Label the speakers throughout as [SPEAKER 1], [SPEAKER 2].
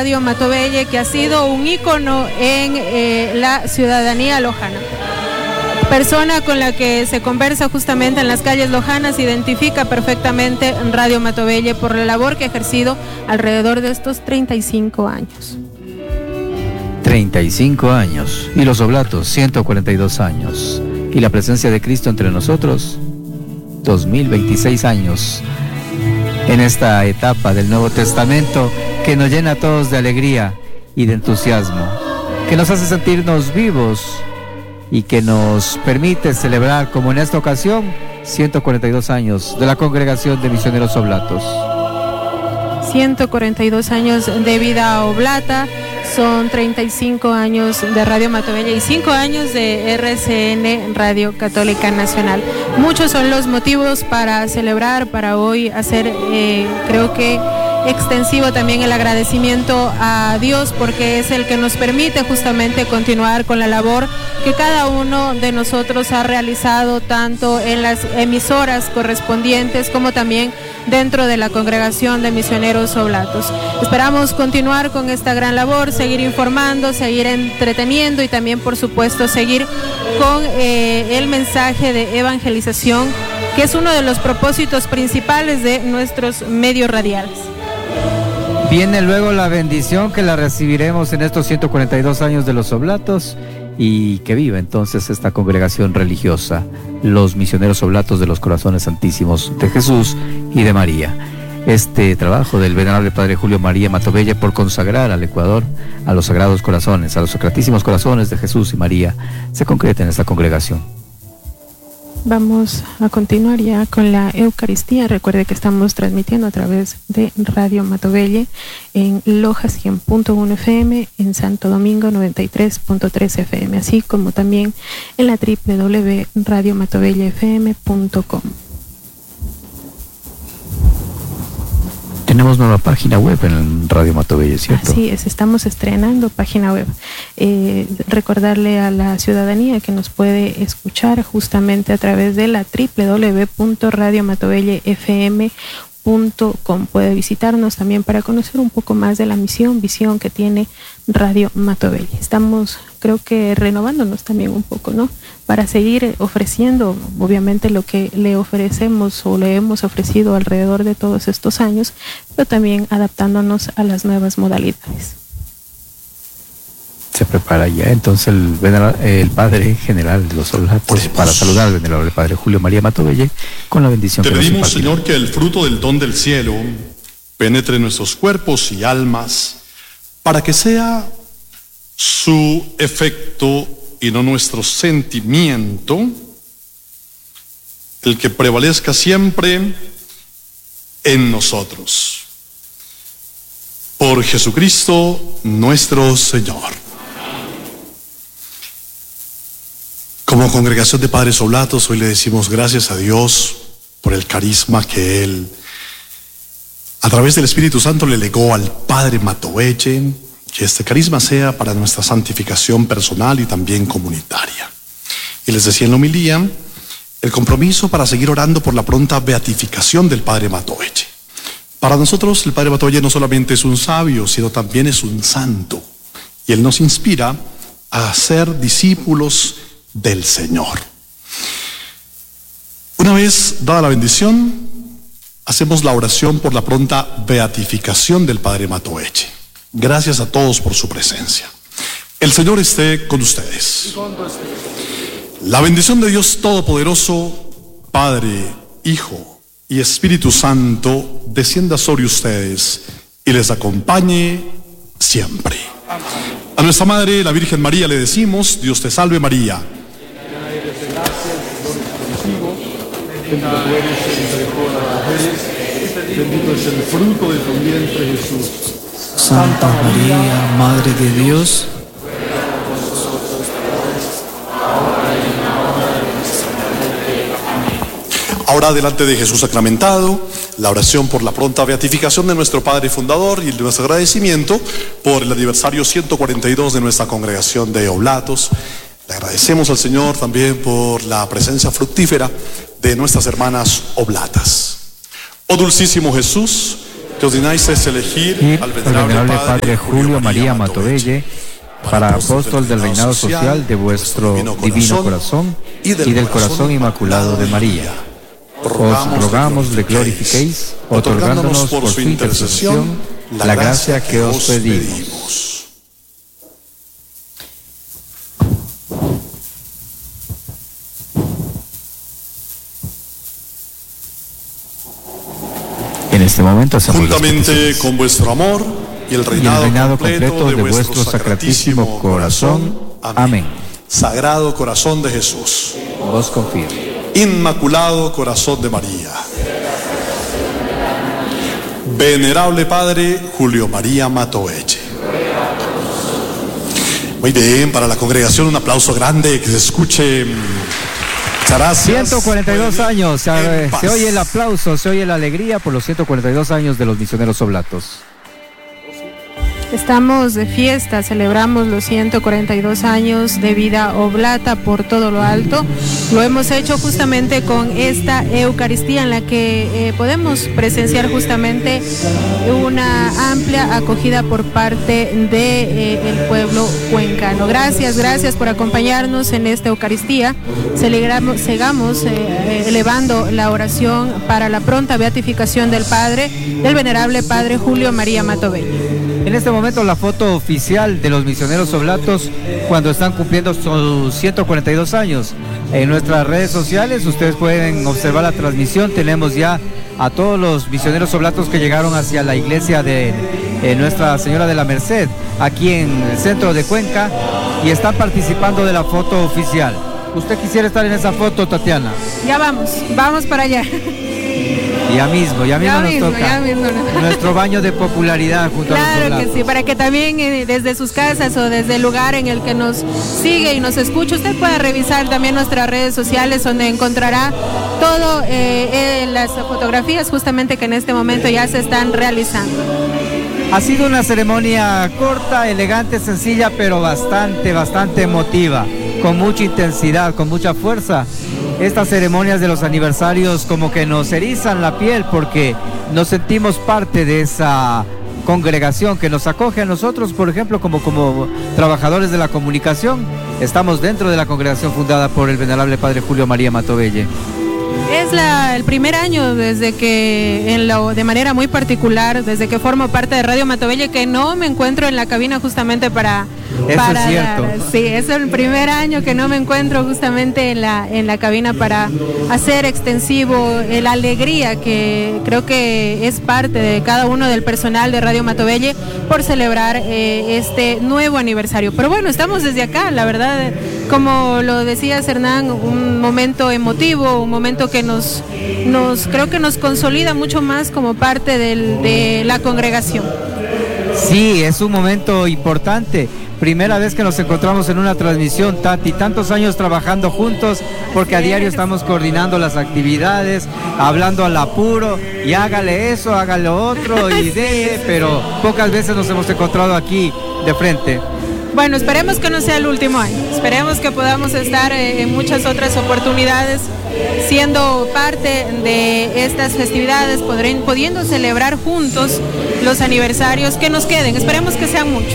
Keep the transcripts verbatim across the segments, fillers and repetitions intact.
[SPEAKER 1] Radio Matovelle, que ha sido un ícono en eh, la ciudadanía lojana. Persona con la que se conversa justamente en las calles lojanas, identifica perfectamente Radio Matovelle por la labor que ha ejercido alrededor de estos treinta y cinco años.
[SPEAKER 2] treinta y cinco años. Y los Oblatos, ciento cuarenta y dos años. Y la presencia de Cristo entre nosotros, dos mil veintiséis años. En esta etapa del Nuevo Testamento que nos llena a todos de alegría y de entusiasmo, que nos hace sentirnos vivos y que nos permite celebrar, como en esta ocasión, ciento cuarenta y dos años de la Congregación de Misioneros Oblatos.
[SPEAKER 1] ciento cuarenta y dos años de vida oblata, son treinta y cinco años de Radio Matovelle y cinco años de R C N Radio Católica Nacional. Muchos son los motivos para celebrar, para hoy hacer, eh, creo que extensivo también el agradecimiento a Dios, porque es el que nos permite justamente continuar con la labor que cada uno de nosotros ha realizado, tanto en las emisoras correspondientes como también dentro de la Congregación de Misioneros Oblatos. Esperamos continuar con esta gran labor, seguir informando, seguir entreteniendo y también, por supuesto, seguir con eh, el mensaje de evangelización, que es uno de los propósitos principales de nuestros medios radiales.
[SPEAKER 2] Viene luego la bendición que la recibiremos en estos ciento cuarenta y dos años de los Oblatos, y que viva entonces esta congregación religiosa, los Misioneros Oblatos de los Corazones Santísimos de Jesús y de María. Este trabajo del venerable Padre Julio María Matovelle por consagrar al Ecuador a los Sagrados Corazones, a los Sacratísimos Corazones de Jesús y María, se concreta en esta congregación.
[SPEAKER 1] Vamos a continuar ya con la Eucaristía. Recuerde que estamos transmitiendo a través de Radio Matovelle en Loja cien punto uno F M, en Santo Domingo noventa y tres punto tres F M, así como también en la doble u doble u doble u punto radio matovelle f m punto com.
[SPEAKER 2] Tenemos nueva página web en Radio Matovelle, ¿cierto?
[SPEAKER 1] Así es, estamos estrenando página web. Eh, recordarle a la ciudadanía que nos puede escuchar justamente a través de la doble u doble u doble u punto radio matovelle f m punto com. Puede visitarnos también para conocer un poco más de la misión, visión que tiene Radio Matovelle. Estamos, creo que, renovándonos también un poco, ¿no? Para seguir ofreciendo, obviamente, lo que le ofrecemos o le hemos ofrecido alrededor de todos estos años, pero también adaptándonos a las nuevas modalidades.
[SPEAKER 2] Se prepara ya entonces el, el Padre General de los Oblatos para saludar al venerable Padre Julio María Matovelle con la bendición.
[SPEAKER 3] Te
[SPEAKER 2] que
[SPEAKER 3] pedimos,
[SPEAKER 2] nos
[SPEAKER 3] Señor, que el fruto del don del cielo penetre en nuestros cuerpos y almas, para que sea su efecto y no nuestro sentimiento el que prevalezca siempre en nosotros. Por Jesucristo nuestro Señor. Como congregación de Padres Oblatos, hoy le decimos gracias a Dios por el carisma que Él, a través del Espíritu Santo, le legó al Padre Matovelle, que este carisma sea para nuestra santificación personal y también comunitaria. Y les decía en la homilía, el compromiso para seguir orando por la pronta beatificación del Padre Matovelle. Para nosotros, el Padre Matovelle no solamente es un sabio, sino también es un santo. Y Él nos inspira a ser discípulos del Señor. Una vez dada la bendición, hacemos la oración por la pronta beatificación del Padre Matovelle. Gracias a todos por su presencia. El Señor esté con ustedes. La bendición de Dios Todopoderoso, Padre, Hijo y Espíritu Santo, descienda sobre ustedes y les acompañe siempre. A nuestra Madre, la Virgen María, le decimos: Dios te salve María.
[SPEAKER 4] Bendita tú eres entre todas las mujeres, bendito es el fruto de tu vientre, Jesús.
[SPEAKER 5] Santa María, Madre de Dios,
[SPEAKER 3] ahora delante de Jesús sacramentado, la oración por la pronta beatificación de nuestro Padre Fundador y nuestro agradecimiento por el aniversario ciento cuarenta y dos de nuestra congregación de Oblatos. Le agradecemos al Señor también por la presencia fructífera de nuestras hermanas oblatas. Oh dulcísimo Jesús, que ordenasteis elegir
[SPEAKER 2] y
[SPEAKER 3] al
[SPEAKER 2] al
[SPEAKER 3] venerable
[SPEAKER 2] venerable
[SPEAKER 3] Padre
[SPEAKER 2] Padre Julio María Matovelle para apóstol del reinado social de vuestro divino corazón y del corazón inmaculado de María. Os rogamos le glorifiquéis, otorgándonos por su intercesión la gracia que os pedimos. En este momento hacemos
[SPEAKER 3] juntamente con vuestro amor y el reinado,
[SPEAKER 2] y el reinado
[SPEAKER 3] completo,
[SPEAKER 2] completo de, de vuestro sacratísimo corazón. Amén. Amén.
[SPEAKER 3] Sagrado corazón de Jesús.
[SPEAKER 2] Vos confío.
[SPEAKER 3] Inmaculado corazón de María. Venerable Padre Julio María Matovelle. Muy bien, para la congregación un aplauso grande, que se escuche. Gracias.
[SPEAKER 2] ciento cuarenta y dos años, se, se oye el aplauso, se oye la alegría por los ciento cuarenta y dos años de los misioneros oblatos.
[SPEAKER 1] Estamos de fiesta, celebramos los ciento cuarenta y dos años de vida oblata por todo lo alto. Lo hemos hecho justamente con esta Eucaristía en la que eh, podemos presenciar justamente una amplia acogida por parte del de, eh, pueblo cuencano. Gracias, gracias por acompañarnos en esta Eucaristía. Celebramos, sigamos eh, elevando la oración para la pronta beatificación del Padre, del venerable Padre Julio María Matovelle.
[SPEAKER 2] En este momento la foto oficial de los misioneros oblatos cuando están cumpliendo sus ciento cuarenta y dos años. En nuestras redes sociales ustedes pueden observar la transmisión. Tenemos ya a todos los misioneros oblatos que llegaron hacia la iglesia de eh, Nuestra Señora de la Merced, aquí en el centro de Cuenca, y están participando de la foto oficial. ¿Usted quisiera estar en esa foto, Tatiana?
[SPEAKER 1] Ya vamos, vamos para allá.
[SPEAKER 2] Ya mismo, ya mismo
[SPEAKER 1] ya
[SPEAKER 2] nos
[SPEAKER 1] mismo,
[SPEAKER 2] toca
[SPEAKER 1] ya mismo.
[SPEAKER 2] nuestro baño de popularidad junto
[SPEAKER 1] claro
[SPEAKER 2] a los oblatos.
[SPEAKER 1] Que sí, para que también eh, desde sus casas o desde el lugar en el que nos sigue y nos escucha, usted pueda revisar también nuestras redes sociales, donde encontrará todo eh, eh, las fotografías justamente que en este momento ya se están realizando.
[SPEAKER 2] Ha sido una ceremonia corta, elegante, sencilla, pero bastante, bastante emotiva, con mucha intensidad, con mucha fuerza. Estas ceremonias de los aniversarios como que nos erizan la piel porque nos sentimos parte de esa congregación que nos acoge a nosotros, por ejemplo, como, como trabajadores de la comunicación. Estamos dentro de la congregación fundada por el venerable Padre Julio María Matovelle.
[SPEAKER 1] Es la, el primer año desde que, en lo, de manera muy particular, desde que formo parte de Radio Matovelle, que no me encuentro en la cabina justamente para...
[SPEAKER 2] Eso
[SPEAKER 1] para
[SPEAKER 2] es cierto.
[SPEAKER 1] Dar, sí, es el primer año que no me encuentro justamente en la, en la cabina para hacer extensivo la alegría que creo que es parte de cada uno del personal de Radio Matovelle por celebrar eh, este nuevo aniversario. Pero bueno, estamos desde acá, la verdad, como lo decías, Hernán, un momento emotivo, un momento que nos, nos creo que nos consolida mucho más como parte del, de la congregación.
[SPEAKER 2] Sí, es un momento importante. Primera vez que nos encontramos en una transmisión, Tati, tantos años trabajando juntos, porque a diario estamos coordinando las actividades, hablando al apuro, y hágale eso, hágale otro, y de, pero pocas veces nos hemos encontrado aquí de frente.
[SPEAKER 1] Bueno, esperemos que no sea el último año, esperemos que podamos estar en muchas otras oportunidades siendo parte de estas festividades, podrán, pudiendo celebrar juntos los aniversarios que nos queden, esperemos que sean muchos.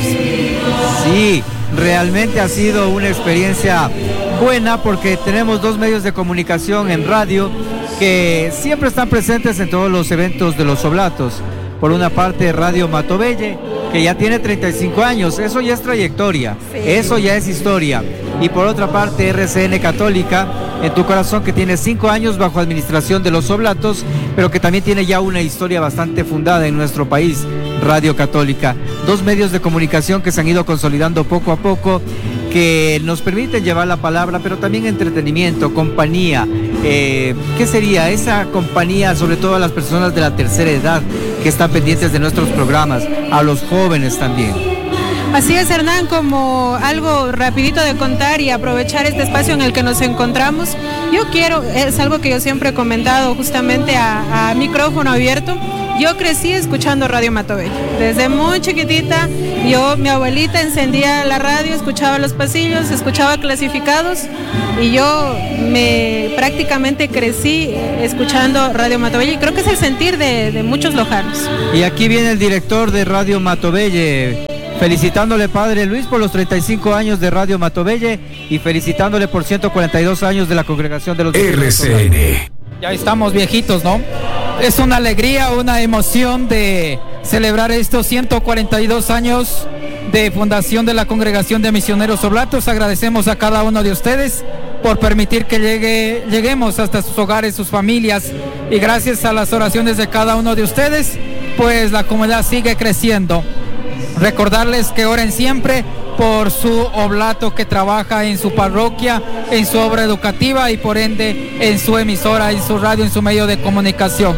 [SPEAKER 2] Sí, realmente ha sido una experiencia buena porque tenemos dos medios de comunicación en radio que siempre están presentes en todos los eventos de los oblatos. Por una parte, Radio Matovelle, que ya tiene treinta y cinco años, eso ya es trayectoria, sí. Eso ya es historia. Y por otra parte, R C N Católica, en tu corazón, que tiene cinco años bajo administración de los oblatos, pero que también tiene ya una historia bastante fundada en nuestro país, Radio Católica. Dos medios de comunicación que se han ido consolidando poco a poco, que nos permiten llevar la palabra, pero también entretenimiento, compañía. Eh, ¿Qué sería esa compañía, sobre todo a las personas de la tercera edad que están pendientes de nuestros programas, a los jóvenes también?
[SPEAKER 1] Así es, Hernán, como algo rapidito de contar y aprovechar este espacio en el que nos encontramos, yo quiero, es algo que yo siempre he comentado justamente a, a micrófono abierto, yo crecí escuchando Radio Matobella. Desde muy chiquitita, yo, mi abuelita encendía la radio, escuchaba los pasillos, escuchaba clasificados y yo me prácticamente crecí escuchando Radio Matobella y creo que es el sentir de, de muchos lojanos.
[SPEAKER 2] Y aquí viene el director de Radio Matobella, felicitándole Padre Luis por los treinta y cinco años de Radio Matobella y felicitándole por ciento cuarenta y dos años de la Congregación de los
[SPEAKER 6] R C N.
[SPEAKER 5] Ya estamos viejitos, ¿no? Es una alegría, una emoción de celebrar estos ciento cuarenta y dos años de fundación de la Congregación de Misioneros Oblatos. Agradecemos a cada uno de ustedes por permitir que llegue, lleguemos hasta sus hogares, sus familias, y gracias a las oraciones de cada uno de ustedes, pues la comunidad sigue creciendo. Recordarles que oren siempre por su oblato que trabaja en su parroquia, en su obra educativa y por ende en su emisora, en su radio, en su medio de comunicación.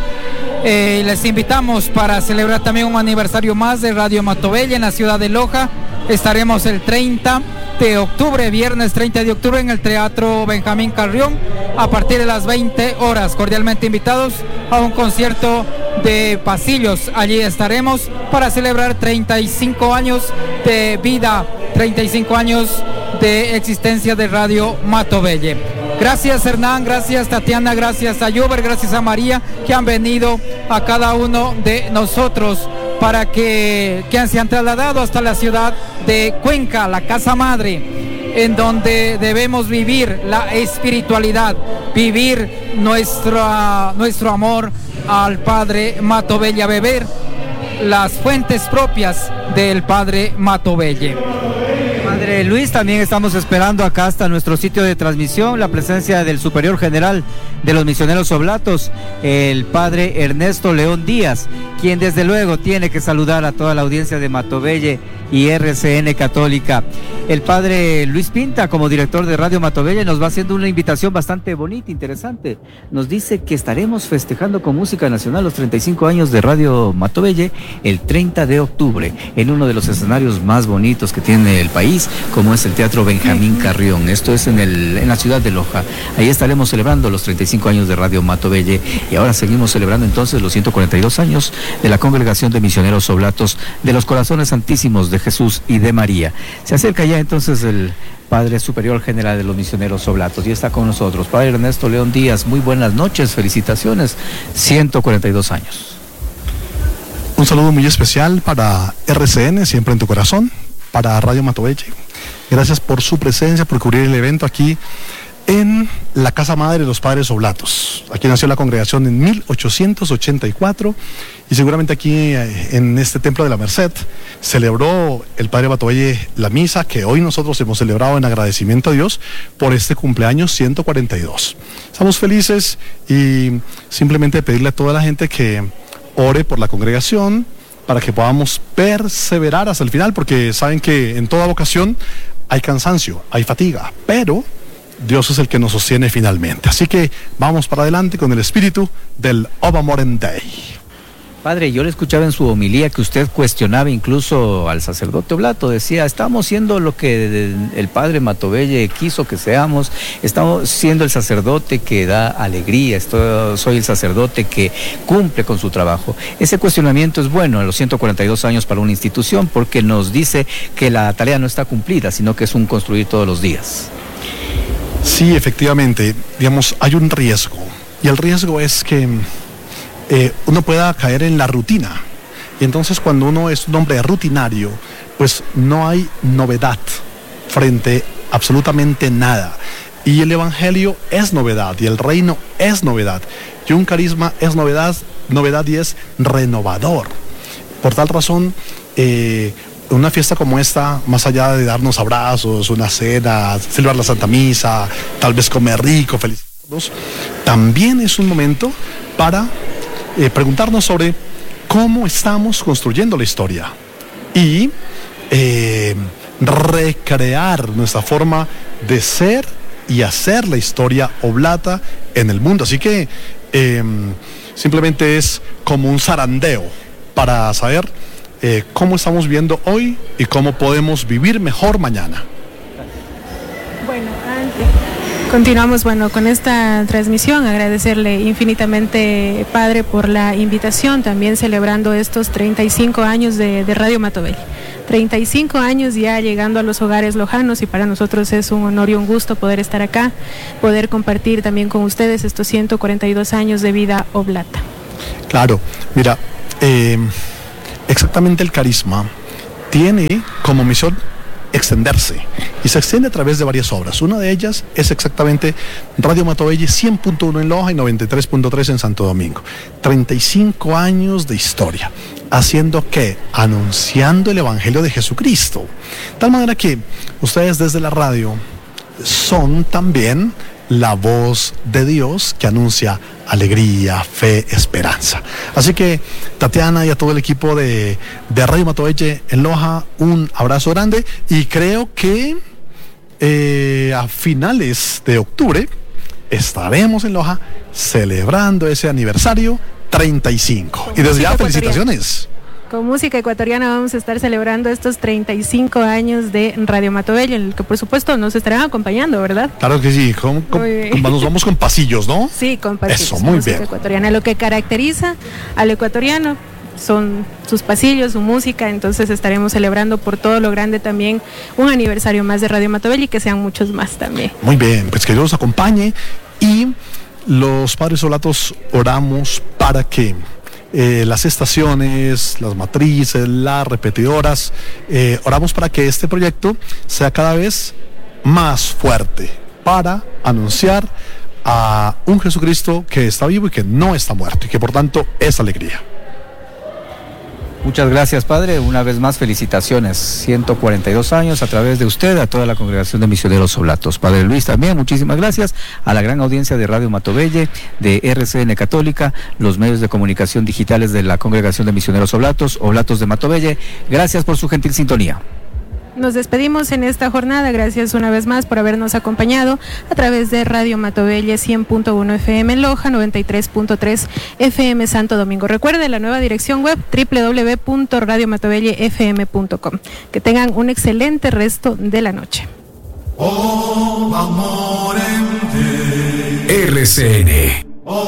[SPEAKER 5] Eh, les invitamos para celebrar también un aniversario más de Radio Matobella en la ciudad de Loja. Estaremos el treinta de octubre, viernes treinta de octubre, en el Teatro Benjamín Carrión a partir de las veinte horas. Cordialmente invitados a un concierto de pasillos. Allí estaremos para celebrar treinta y cinco años de vida, treinta y cinco años de existencia de Radio Matobella. Gracias Hernán, gracias Tatiana, gracias a Yuber, gracias a María, que han venido a cada uno de nosotros para que, que se han trasladado hasta la ciudad de Cuenca, la casa madre, en donde debemos vivir la espiritualidad, vivir nuestro, nuestro amor al Padre Matobella, beber las fuentes propias del Padre Matobella.
[SPEAKER 2] Padre Luis, también estamos esperando acá hasta nuestro sitio de transmisión la presencia del Superior General de los Misioneros Oblatos, el Padre Ernesto León Díaz, quien desde luego tiene que saludar a toda la audiencia de Matobella y R C N Católica. El Padre Luis Pinta, como director de Radio Matobella, nos va haciendo una invitación bastante bonita, interesante. Nos dice que estaremos festejando con música nacional los treinta y cinco años de Radio Matobella el treinta de octubre, en uno de los escenarios más bonitos que tiene el país, como es el Teatro Benjamín Carrión. Esto es en, el, en la ciudad de Loja. Ahí estaremos celebrando los treinta y cinco años de Radio Matobella y ahora seguimos celebrando entonces los ciento cuarenta y dos años de la Congregación de Misioneros Oblatos de los Corazones Santísimos de Jesús y de María. Se acerca ya entonces el Padre Superior General de los Misioneros Oblatos y está con nosotros. Padre Ernesto León Díaz, muy buenas noches, felicitaciones, ciento cuarenta y dos años.
[SPEAKER 3] Un saludo muy especial para R C N, siempre en tu corazón, para Radio Matobella. Gracias por su presencia, por cubrir el evento aquí en la Casa Madre de los Padres Oblatos. Aquí nació la congregación en mil ochocientos ochenta y cuatro y seguramente aquí en este Templo de la Merced celebró el Padre Matobella la misa que hoy nosotros hemos celebrado en agradecimiento a Dios por este cumpleaños ciento cuarenta y dos. Estamos felices y simplemente pedirle a toda la gente que ore por la congregación para que podamos perseverar hasta el final, porque saben que en toda vocación hay cansancio, hay fatiga, pero Dios es el que nos sostiene finalmente. Así que vamos para adelante con el espíritu del Overmorning Day.
[SPEAKER 2] Padre, yo le escuchaba en su homilía que usted cuestionaba incluso al sacerdote Oblato, decía, estamos siendo lo que el Padre Matobella quiso que seamos, estamos siendo el sacerdote que da alegría, estoy, soy el sacerdote que cumple con su trabajo. Ese cuestionamiento es bueno a los ciento cuarenta y dos años para una institución, porque nos dice que la tarea no está cumplida, sino que es un construir todos los días.
[SPEAKER 3] Sí, efectivamente, digamos, hay un riesgo, y el riesgo es que Eh, uno pueda caer en la rutina, y entonces cuando uno es un hombre rutinario, pues no hay novedad frente a absolutamente nada, y el evangelio es novedad, y el reino es novedad, y un carisma es novedad, novedad y es renovador. Por tal razón, eh, una fiesta como esta, más allá de darnos abrazos, una cena, celebrar la Santa Misa, tal vez comer rico, felicitarnos, también es un momento para Eh, preguntarnos sobre cómo estamos construyendo la historia y eh, recrear nuestra forma de ser y hacer la historia oblata en el mundo. Así que eh, simplemente es como un zarandeo para saber eh, cómo estamos viviendo hoy y cómo podemos vivir mejor mañana.
[SPEAKER 1] Bueno, antes... Continuamos, bueno, con esta transmisión, agradecerle infinitamente, Padre, por la invitación, también celebrando estos treinta y cinco años de, de Radio Matovelle. treinta y cinco años ya llegando a los hogares lojanos, y para nosotros es un honor y un gusto poder estar acá, poder compartir también con ustedes estos ciento cuarenta y dos años de vida oblata.
[SPEAKER 3] Claro, mira, eh, exactamente el carisma tiene como misión extenderse, y se extiende a través de varias obras. Una de ellas es exactamente Radio Matovelle cien punto uno en Loja y noventa y tres punto tres en Santo Domingo. treinta y cinco años de historia, haciendo que, anunciando el Evangelio de Jesucristo, de tal manera que ustedes desde la radio son también la voz de Dios que anuncia alegría, fe, esperanza. Así que, Tatiana, y a todo el equipo de, de Radio Matovelle en Loja, un abrazo grande, y creo que eh, a finales de octubre estaremos en Loja celebrando ese aniversario treinta y cinco. Y desde ya, felicitaciones.
[SPEAKER 1] Con música ecuatoriana vamos a estar celebrando estos treinta y cinco años de Radio Matovelle, en el que por supuesto nos estarán acompañando, ¿verdad?
[SPEAKER 3] Claro que sí, con, con, con, nos vamos con pasillos, ¿no?
[SPEAKER 1] Sí, con pasillos.
[SPEAKER 3] Eso, muy
[SPEAKER 1] música
[SPEAKER 3] bien.
[SPEAKER 1] Ecuatoriana. Lo que caracteriza al ecuatoriano son sus pasillos, su música, entonces estaremos celebrando por todo lo grande también un aniversario más de Radio Matovelle, y que sean muchos más también.
[SPEAKER 3] Muy bien, pues que Dios nos acompañe, y los Padres Oblatos oramos para que Eh, las estaciones, las matrices, las repetidoras, eh, oramos para que este proyecto sea cada vez más fuerte para anunciar a un Jesucristo que está vivo y que no está muerto, y que por tanto es alegría.
[SPEAKER 2] Muchas gracias, Padre. Una vez más, felicitaciones. ciento cuarenta y dos años a través de usted, a toda la congregación de misioneros oblatos. Padre Luis, también muchísimas gracias a la gran audiencia de Radio Matovelle, de R C N Católica, los medios de comunicación digitales de la congregación de misioneros oblatos, Oblatos de Matovelle. Gracias por su gentil sintonía.
[SPEAKER 1] Nos despedimos en esta jornada, gracias una vez más por habernos acompañado a través de Radio Matovelle cien punto uno F M en Loja, noventa y tres punto tres F M Santo Domingo. Recuerde la nueva dirección web doble u doble u doble u punto radio matovelle f m punto com. Que tengan un excelente resto de la noche.
[SPEAKER 6] Oh, amor en ti. R C N